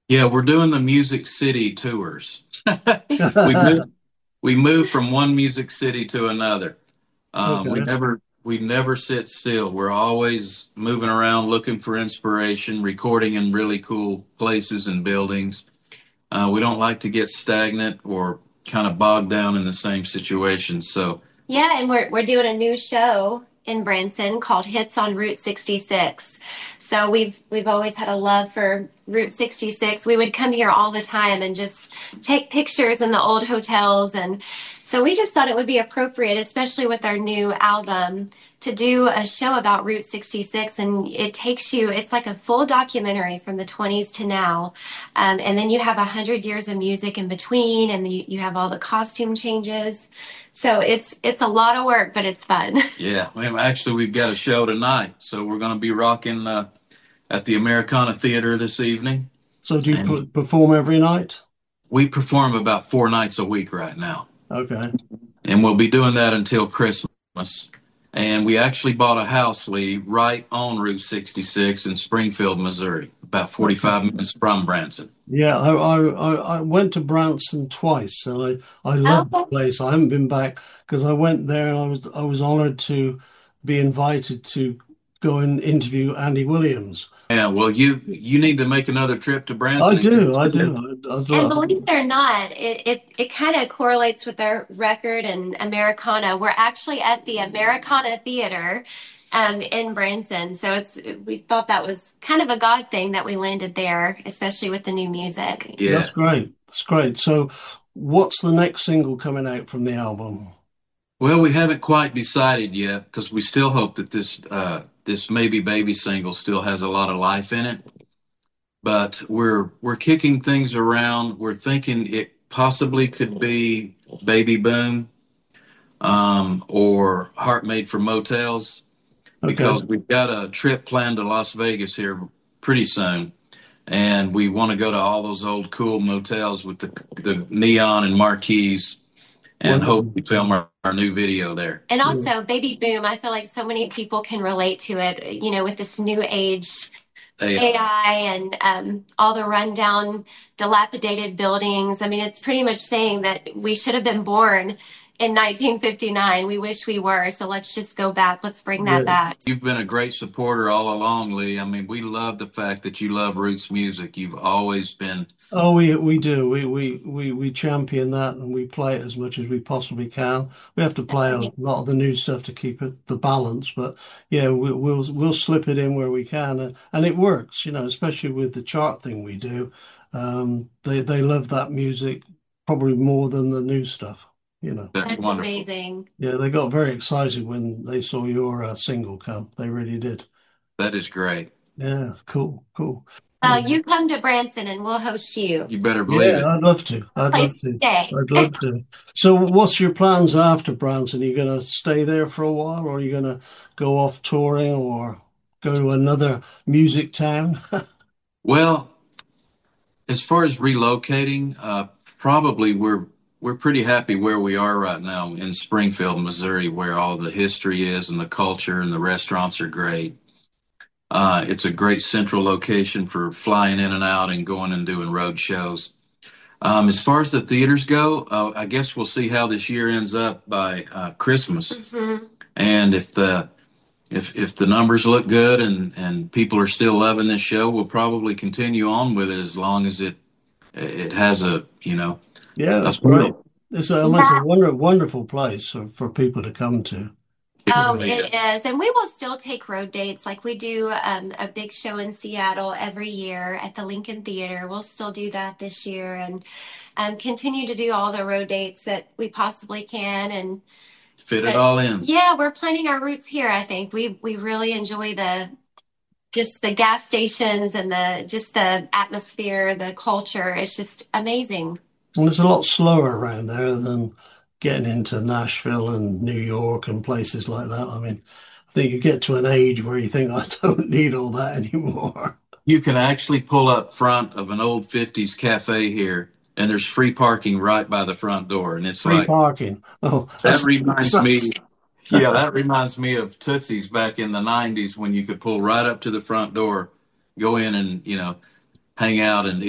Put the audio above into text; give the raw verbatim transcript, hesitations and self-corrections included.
Yeah, we're doing the Music City tours. We moved we moved from one music city to another. Um, we Okay. never we never sit still. We're always moving around looking for inspiration, recording in really cool places and buildings. Uh, we don't like to get stagnant or kind of bogged down in the same situation. So, Yeah, and we're we're doing a new show in Branson called Hits on Route sixty-six. So we've we've always had a love for Route sixty-six. We would come here all the time and just take pictures in the old hotels, and so we just thought it would be appropriate, especially with our new album, to do a show about Route sixty-six. And it takes you, it's like a full documentary from the twenties to now. Um, and then you have a hundred years of music in between, and you, you have all the costume changes. So it's it's a lot of work, but it's fun. yeah, well, actually, we've got a show tonight. So we're going to be rocking uh, at the Americana Theater this evening. So do you And p perform every night? we perform about four nights a week right now. Okay. And we'll be doing that until Christmas. And we actually bought a house, Lee, right on Route sixty-six in Springfield, Missouri, about forty-five minutes from Branson. Yeah, I, I I I went to Branson twice, and I I love the Okay. place. I haven't been back because I went there and I was I was honored to be invited to go and interview Andy Williams. Yeah, well, you you need to make another trip to I Branson and do, I consider. do. I, I'd And love, believe it or not, it it, it kind of correlates with our record and Americana. We're actually at the Americana Theater um, in Branson. So it's we thought that was kind of a God thing that we landed there, especially with the new music. that's Yeah. great. That's great. So, what's the next single coming out from the album? Well, we haven't quite decided yet because we still hope that this uh, this Maybe Baby single still has a lot of life in it. But we're we're kicking things around. We're thinking it possibly could be Baby Boom um, or Heart Made for Motels Okay. because we've got a trip planned to Las Vegas here pretty soon, and we want to go to all those old cool motels with the the neon and marquees, and hope Wonderful. we film our, our new video there. And Yeah. also, Baby Boom, I feel like so many people can relate to it, you know, with this new age They, A I and um, all the rundown, dilapidated buildings. I mean, it's pretty much saying that we should have been born in nineteen fifty-nine. We wish we were. So let's just go back. Let's bring that Yeah. back. you've been a great supporter all along, Lee. I mean, we love the fact that you love roots music. You've always been. Oh, we we do. We we we we champion that, and we play it as much as we possibly can. We have to play a lot of the new stuff to keep it the balance, but yeah, we, we'll we'll slip it in where we can, and, and it works. You know, especially with the chart thing we do. Um, they they love that music probably more than the new stuff. You know. That's That's wonderful. amazing. Yeah, they got very excited when they saw your uh, single come. They really did. That is great. Yeah, cool, cool. Uh, Yeah. you come to Branson and we'll host you. You better believe Yeah, it. I'd love to. I'd Place love to to. stay. I'd love to. So, what's your plans after Branson? Are you going to stay there for a while, or are you going to go off touring, or go to another music town? Well, as far as relocating, uh, probably we're we're pretty happy where we are right now in Springfield, Missouri, where all the history is and the culture and the restaurants are great. Uh, it's a great central location for flying in and out and going and doing road shows. Um, as far as the theaters go, uh, I guess we'll see how this year ends up by uh, Christmas, Hmm. and if the if if the numbers look good and and people are still loving this show, we'll probably continue on with it as long as it it has a you know Yeah, a that's great. feel. It's a, it's a Yeah. wonder, wonderful place for, for people to come to. It Oh, really is. it is. And we will still take road dates. Like we do um, a big show in Seattle every year at the Lincoln Theater. We'll still do that this year and um, continue to do all the road dates that we possibly can. And Fit it but all in. yeah, we're planting our roots here, I think. We we really enjoy the just the gas stations and the just the atmosphere, the culture. It's just amazing. And it's a lot slower around there than getting into Nashville and New York and places like that. I mean, I think you get to an age where you think, I don't need all that anymore. You can actually pull up front of an old fifties cafe here, and there's free parking right by the front door. And it's Free like, parking. Oh, that that's, reminds me, that's yeah, that reminds me of Tootsie's back in the nineties when you could pull right up to the front door, go in and, you know, hang out and